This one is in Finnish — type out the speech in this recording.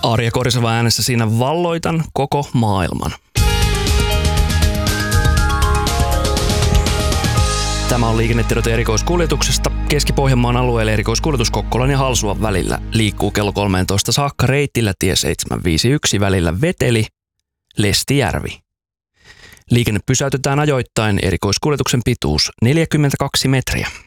Arja Korisava äänessä siinä valloitan koko maailman. Tämä on liikennetiedote erikoiskuljetuksesta. Keski-Pohjanmaan alueelle erikoiskuljetus Kokkolan ja Halsuan välillä liikkuu kello 13 saakka reitillä tie 751 välillä Veteli, Lestijärvi. Liikenne pysäytetään ajoittain, erikoiskuljetuksen pituus 42 metriä.